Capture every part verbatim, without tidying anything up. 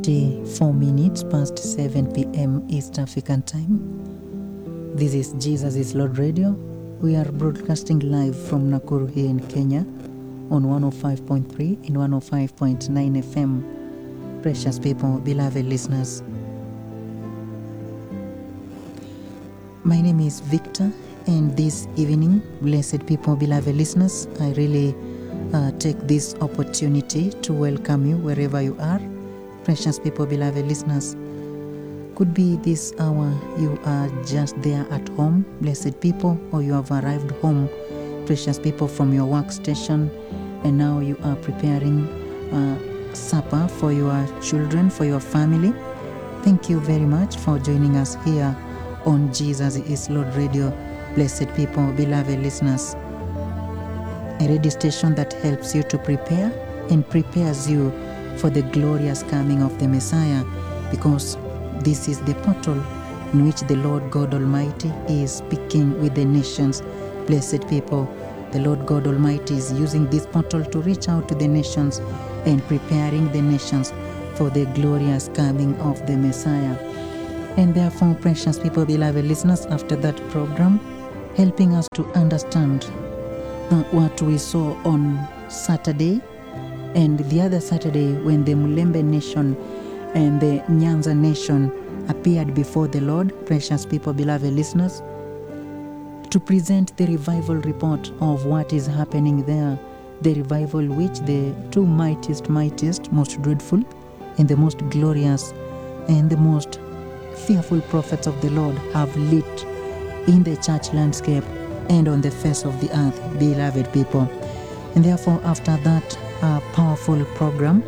twenty-four minutes past seven p.m. East African time. This is Jesus is Lord Radio. We are broadcasting live from Nakuru here in Kenya on one oh five point three and one oh five point nine F M. Precious people, beloved listeners. My name is Victor, and this evening, blessed people, beloved listeners, I really uh, take this opportunity to welcome you wherever you are. Precious people, beloved listeners, could be this hour you are just there at home, blessed people, or you have arrived home, precious people, from your workstation, and now you are preparing uh, supper for your children, for your family. Thank you very much for joining us here on Jesus is Lord Radio, blessed people, beloved listeners. A radio station that helps you to prepare and prepares you for the glorious coming of the Messiah, because this is the portal in which the Lord God Almighty is speaking with the nations. Blessed people, the Lord God Almighty is using this portal to reach out to the nations and preparing the nations for the glorious coming of the Messiah. And therefore, precious people, beloved listeners, after that program, helping us to understand uh, what we saw on Saturday and the other Saturday when the Mulembe nation and the Nyanza nation appeared before the Lord, precious people, beloved listeners, to present the revival report of what is happening there, the revival which the two mightiest, mightiest, most dreadful, and the most glorious, and the most fearful prophets of the Lord have lit in the church landscape and on the face of the earth, beloved people. And therefore, after that uh, powerful program,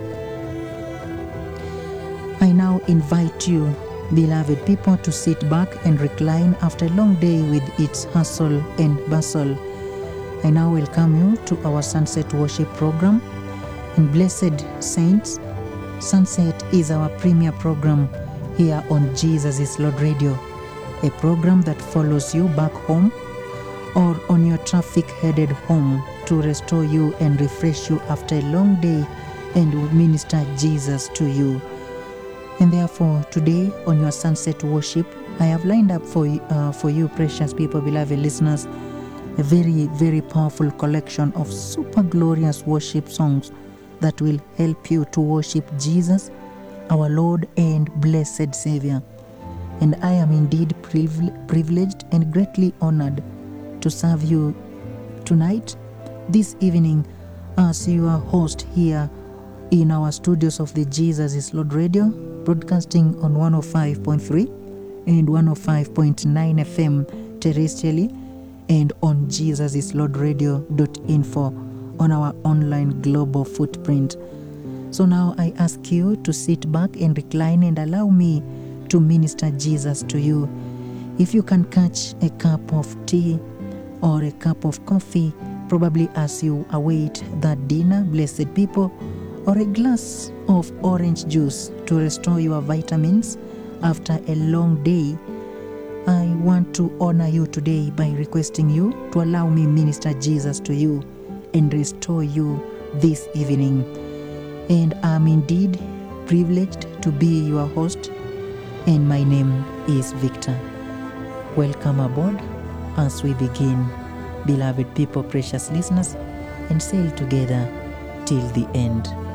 I now invite you, beloved people, to sit back and recline after a long day with its hustle and bustle. I now welcome you to our Sunset Worship program. And blessed saints, Sunset is our premier program here on Jesus is Lord Radio, a program that follows you back home or on your traffic-headed home to restore you and refresh you after a long day and will minister Jesus to you. And therefore, today on your Sunset Worship, I have lined up for, uh, for you, precious people, beloved listeners, a very, very powerful collection of super glorious worship songs that will help you to worship Jesus, our Lord and blessed Savior. And I am indeed privile- privileged and greatly honored to serve you tonight, this evening, as your host here in our studios of the Jesus is Lord Radio, broadcasting on one oh five point three and one oh five point nine F M terrestrially, and on Jesus is Lord Radio dot info on our online global footprint. So now I ask you to sit back and recline and allow me to minister Jesus to you. If you can catch a cup of tea or a cup of coffee, probably as you await that dinner, blessed people, or a glass of orange juice to restore your vitamins after a long day, I want to honor you today by requesting you to allow me minister Jesus to you and restore you this evening. And I'm indeed privileged to be your host, and my name is Victor. Welcome aboard as we begin, beloved people, precious listeners, and sail together till the end.